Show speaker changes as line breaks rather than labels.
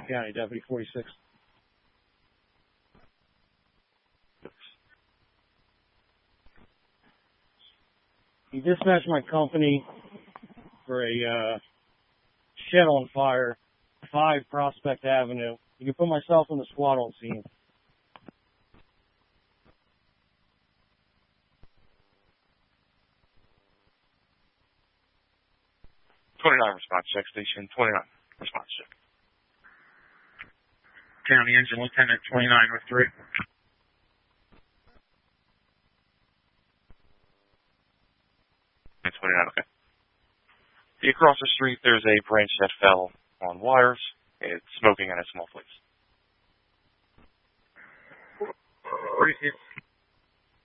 County, Deputy 46. He dispatched my company for a shed on fire, 5 Prospect Avenue. You can put myself in the SWAT on scene.
29 response check, station 29 response check.
County Engine Lieutenant 29 with 3.
And 29, okay. Across the street, there's a branch that fell on wires. It's smoking in a small place.
It's